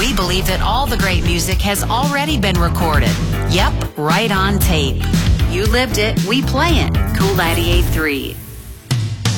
We believe that all the great music has already been recorded. Yep, right on tape. You lived it, we play it. Cool 98.3.